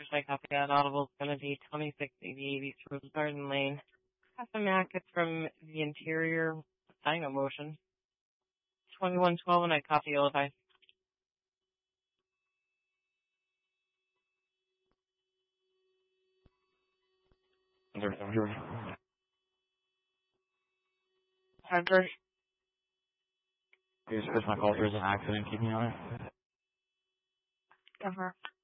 Rogers, I copy that. Audible is going to be 2688 East Rose Garden Lane. Custom Mac, it's from the interior Dino Motion. 2112, and I copy Illinois. Harvard. Here's my call. There's an accident. Keep me on it. Uh-huh.